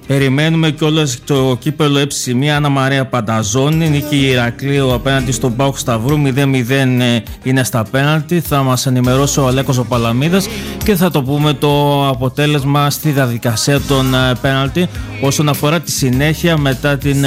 Περιμένουμε κιόλας το κύπελο ΕΨ1 Άννα Μαρία Πανταζώνη, νίκη Ηρακλείου απέναντι στον ΠΑΟΚ Σταυρού, 0-0 είναι στα πέναλτι. Θα μας ενημερώσει ο Αλέκος ο Παλαμίδας και θα το πούμε το αποτέλεσμα στη διαδικασία των πέναλτι. Όσον αφορά τη συνέχεια μετά την